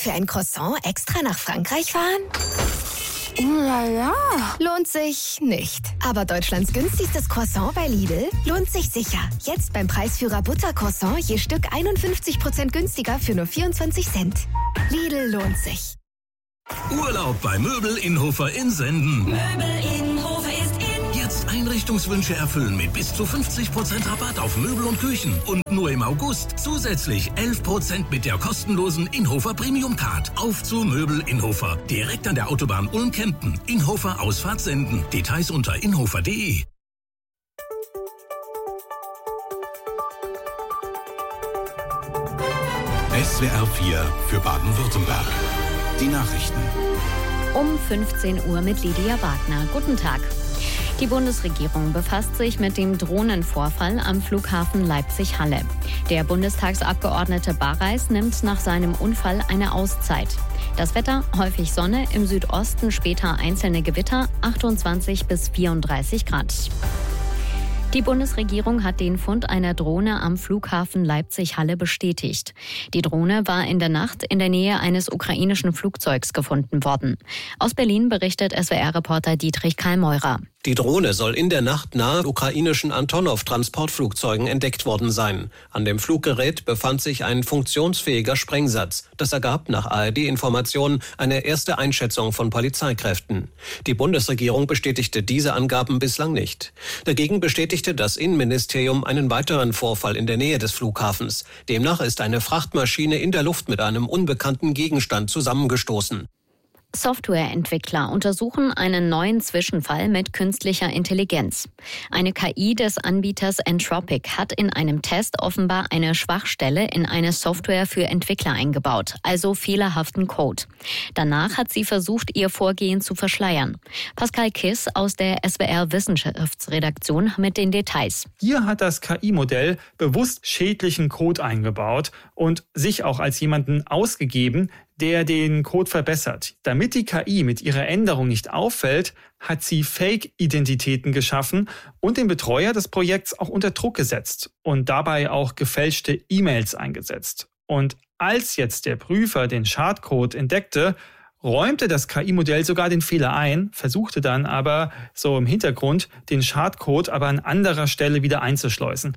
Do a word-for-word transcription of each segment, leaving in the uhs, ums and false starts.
Für ein Croissant extra nach Frankreich fahren? Oh la la. Lohnt sich nicht. Aber Deutschlands günstigstes Croissant bei Lidl lohnt sich sicher. Jetzt beim Preisführer Buttercroissant je Stück einundfünfzig Prozent günstiger für nur vierundzwanzig Cent. Lidl lohnt sich. Urlaub bei Möbel Innhofer in Senden. Möbel Innhofer ist in. Jetzt Einrichtungswünsche erfüllen mit bis zu fünfzig Prozent Rabatt auf Möbel und Küchen. Und nur im August zusätzlich elf Prozent mit der kostenlosen Innhofer Premium Card. Auf zu Möbel Innhofer. Direkt an der Autobahn Ulm-Kempten. Innhofer Ausfahrt Senden. Details unter innhofer punkt de. S W R vier für Baden-Württemberg. Die Nachrichten. Um fünfzehn Uhr mit Lydia Wagner. Guten Tag. Die Bundesregierung befasst sich mit dem Drohnenvorfall am Flughafen Leipzig-Halle. Der Bundestagsabgeordnete Bareis nimmt nach seinem Unfall eine Auszeit. Das Wetter, häufig Sonne, im Südosten später einzelne Gewitter, achtundzwanzig bis vierunddreißig Grad. Die Bundesregierung hat den Fund einer Drohne am Flughafen Leipzig-Halle bestätigt. Die Drohne war in der Nacht in der Nähe eines ukrainischen Flugzeugs gefunden worden. Aus Berlin berichtet S W R-Reporter Dietrich Karl-Meurer. Die Drohne soll in der Nacht nahe ukrainischen Antonov-Transportflugzeugen entdeckt worden sein. An dem Fluggerät befand sich ein funktionsfähiger Sprengsatz. Das ergab nach A R D-Informationen eine erste Einschätzung von Polizeikräften. Die Bundesregierung bestätigte diese Angaben bislang nicht. Dagegen bestätigte das Innenministerium einen weiteren Vorfall in der Nähe des Flughafens. Demnach ist eine Frachtmaschine in der Luft mit einem unbekannten Gegenstand zusammengestoßen. Softwareentwickler untersuchen einen neuen Zwischenfall mit künstlicher Intelligenz. Eine K I des Anbieters Entropic hat in einem Test offenbar eine Schwachstelle in eine Software für Entwickler eingebaut, also fehlerhaften Code. Danach hat sie versucht, ihr Vorgehen zu verschleiern. Pascal Kiss aus der S W R Wissenschaftsredaktion mit den Details. Hier hat das K I-Modell bewusst schädlichen Code eingebaut und sich auch als jemanden ausgegeben, der den Code verbessert. Damit die K I mit ihrer Änderung nicht auffällt, hat sie Fake-Identitäten geschaffen und den Betreuer des Projekts auch unter Druck gesetzt und dabei auch gefälschte E-Mails eingesetzt. Und als jetzt der Prüfer den Schadcode entdeckte, räumte das K I-Modell sogar den Fehler ein, versuchte dann aber so im Hintergrund den Schadcode aber an anderer Stelle wieder einzuschleusen.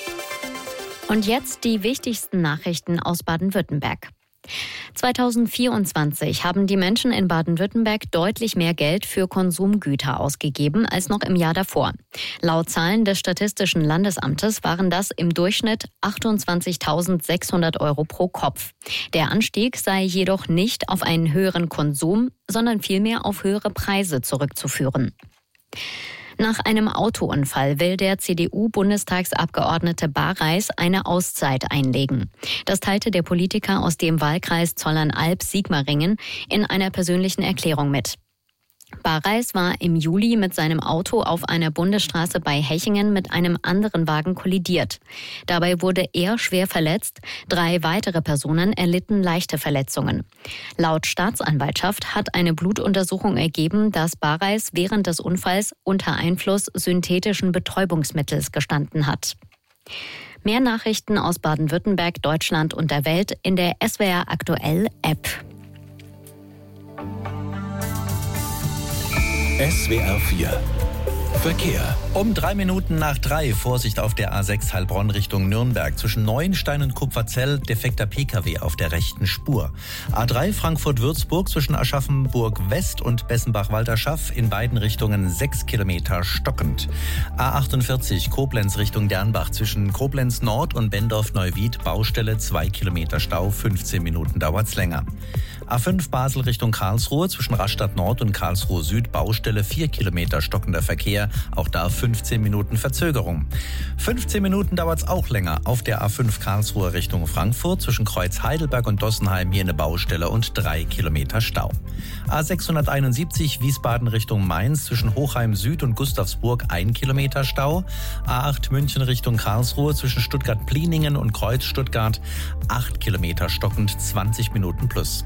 Und jetzt die wichtigsten Nachrichten aus Baden-Württemberg. zweitausendvierundzwanzig haben die Menschen in Baden-Württemberg deutlich mehr Geld für Konsumgüter ausgegeben als noch im Jahr davor. Laut Zahlen des Statistischen Landesamtes waren das im Durchschnitt achtundzwanzigtausendsechshundert Euro pro Kopf. Der Anstieg sei jedoch nicht auf einen höheren Konsum, sondern vielmehr auf höhere Preise zurückzuführen. Nach einem Autounfall will der C D U-Bundestagsabgeordnete Bareis eine Auszeit einlegen. Das teilte der Politiker aus dem Wahlkreis Zollernalb-Sigmaringen in einer persönlichen Erklärung mit. Bareis war im Juli mit seinem Auto auf einer Bundesstraße bei Hechingen mit einem anderen Wagen kollidiert. Dabei wurde er schwer verletzt, drei weitere Personen erlitten leichte Verletzungen. Laut Staatsanwaltschaft hat eine Blutuntersuchung ergeben, dass Bareis während des Unfalls unter Einfluss synthetischen Betäubungsmittels gestanden hat. Mehr Nachrichten aus Baden-Württemberg, Deutschland und der Welt in der S W R Aktuell App. S W R vier Verkehr. Um drei Minuten nach drei, Vorsicht auf der A sechs Heilbronn Richtung Nürnberg. Zwischen Neuenstein und Kupferzell defekter P K W auf der rechten Spur. A drei Frankfurt-Würzburg zwischen Aschaffenburg-West und Bessenbach-Walterschaff in beiden Richtungen sechs Kilometer stockend. A achtundvierzig Koblenz Richtung Dernbach zwischen Koblenz Nord und Bendorf-Neuwied Baustelle zwei Kilometer Stau, fünfzehn Minuten dauert's länger. A fünf Basel Richtung Karlsruhe zwischen Rastatt Nord und Karlsruhe Süd Baustelle vier Kilometer stockender Verkehr, auch da fünfzehn Minuten Verzögerung. fünfzehn Minuten dauert's auch länger auf der A fünf Karlsruhe Richtung Frankfurt zwischen Kreuz Heidelberg und Dossenheim hier eine Baustelle und drei Kilometer Stau. A sechshunderteinundsiebzig Wiesbaden Richtung Mainz zwischen Hochheim Süd und Gustavsburg ein Kilometer Stau. A acht München Richtung Karlsruhe zwischen Stuttgart-Pliningen und Kreuz Stuttgart acht Kilometer stockend, zwanzig Minuten plus.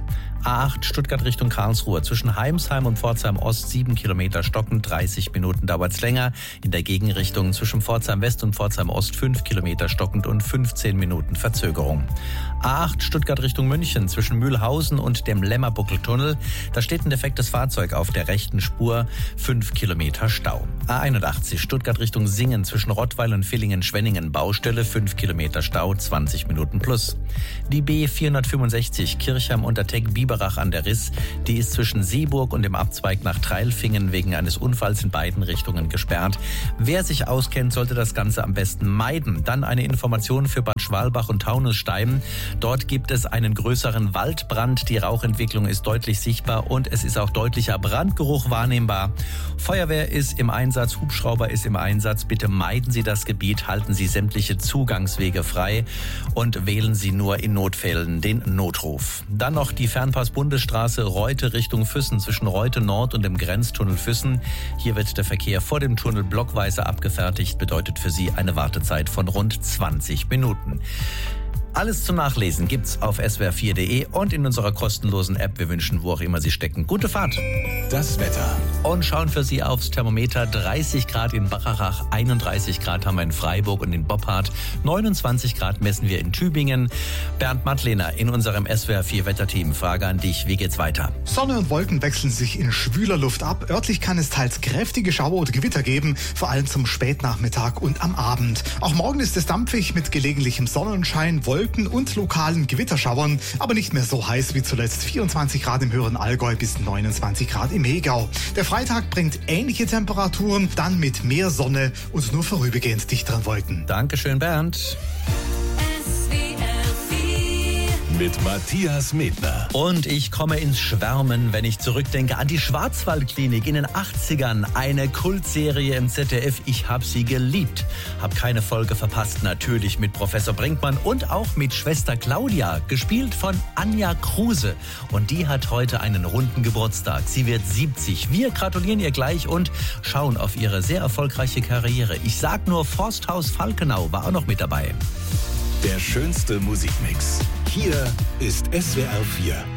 A acht Stuttgart Richtung Karlsruhe. Zwischen Heimsheim und Pforzheim Ost sieben Kilometer stockend, dreißig Minuten dauert's länger. In der Gegenrichtung zwischen Pforzheim West und Pforzheim Ost fünf Kilometer stockend und fünfzehn Minuten Verzögerung. A acht Stuttgart Richtung München zwischen Mühlhausen und dem Lämmerbuckeltunnel. Da steht ein defektes Fahrzeug auf der rechten Spur, fünf Kilometer Stau. A einundachtzig Stuttgart Richtung Singen zwischen Rottweil und Villingen-Schwenningen Baustelle, fünf Kilometer Stau, zwanzig Minuten plus. Die B vierhundertfünfundsechzig Kirchheim-Unterteck-Biberach an der Riss, die ist zwischen Seeburg und dem Abzweig nach Treilfingen wegen eines Unfalls in beiden Richtungen gesperrt. Wer sich auskennt, sollte das Ganze am besten meiden. Dann eine Information für Bad Schwalbach und Taunusstein. Dort gibt es einen größeren Waldbrand. Die Rauchentwicklung ist deutlich sichtbar und es ist auch deutlicher Brandgeruch wahrnehmbar. Feuerwehr ist im Einsatz, Hubschrauber ist im Einsatz. Bitte meiden Sie das Gebiet, halten Sie sämtliche Zugangswege frei und wählen Sie nur in Notfällen den Notruf. Dann noch die Fernpass-Bundesstraße Reute Richtung Füssen zwischen Reute Nord und dem Grenztunnel Füssen. Hier wird der Verkehr vor dem Tunnel blockweise abgefertigt, bedeutet für Sie eine Wartezeit von rund zwanzig Minuten. Alles zum Nachlesen gibt's auf s w r vier punkt d e und in unserer kostenlosen App. Wir wünschen, wo auch immer Sie stecken, gute Fahrt. Das Wetter. Und schauen für Sie aufs Thermometer. dreißig Grad in Bacharach, einunddreißig Grad haben wir in Freiburg und in Boppard, neunundzwanzig Grad messen wir in Tübingen. Bernd Mattlehner in unserem S W R vier Wetterteam. Frage an dich, wie geht's weiter? Sonne und Wolken wechseln sich in schwüler Luft ab. Örtlich kann es teils kräftige Schauer oder Gewitter geben, vor allem zum Spätnachmittag und am Abend. Auch morgen ist es dampfig mit gelegentlichem Sonnenschein, Wolken und lokalen Gewitterschauern, aber nicht mehr so heiß wie zuletzt. vierundzwanzig Grad im höheren Allgäu bis neunundzwanzig Grad im Hegau. Der Freitag bringt ähnliche Temperaturen, dann mit mehr Sonne und nur vorübergehend dichteren Wolken. Dankeschön, Bernd. Mit Matthias Medner. Und ich komme ins Schwärmen, wenn ich zurückdenke an die Schwarzwaldklinik in den achtzigern. Eine Kultserie im Z D F. Ich habe sie geliebt. Hab keine Folge verpasst. Natürlich mit Professor Brinkmann und auch mit Schwester Claudia. Gespielt von Anja Kruse. Und die hat heute einen runden Geburtstag. Sie wird siebzig. Wir gratulieren ihr gleich und schauen auf ihre sehr erfolgreiche Karriere. Ich sag nur, Forsthaus Falkenau war auch noch mit dabei. Der schönste Musikmix. Hier ist S W R vier.